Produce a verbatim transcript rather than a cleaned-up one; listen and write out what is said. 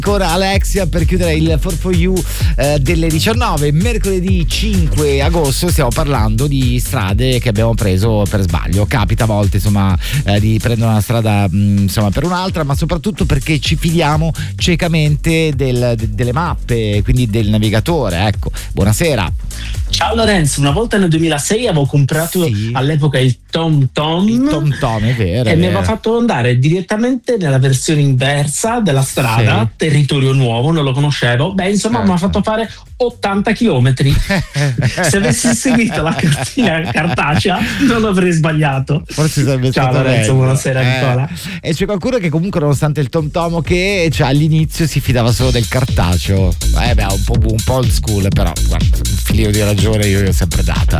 con Alexia per chiudere il four for you eh, delle diciannove. Mercoledì cinque agosto stiamo parlando di strade che abbiamo preso per sbaglio. Capita a volte insomma eh, di prendere una strada mh, insomma per un'altra, ma soprattutto perché ci fidiamo ciecamente del, de, delle mappe, quindi del navigatore. Ecco, buonasera. Ciao Lorenzo, una volta nel duemilasei avevo comprato Sì. all'epoca il TomTom. Il TomTom, è vero. E è mi vero. aveva fatto andare direttamente nella versione inversa della strada, Sì. territorio nuovo, non lo conoscevo. Beh, insomma, Certo. mi ha fatto fare ottanta chilometri. Se avessi seguito la cartina cartacea, non avrei sbagliato. Forse sarebbe Ciao stato Lorenzo, meglio. buonasera Eh, Nicola. E c'è qualcuno che comunque nonostante il TomTom che cioè, all'inizio si fidava solo del cartaceo. Eh beh, un po', un po' old school, però guarda, un filino di ragione io gli ho sempre data.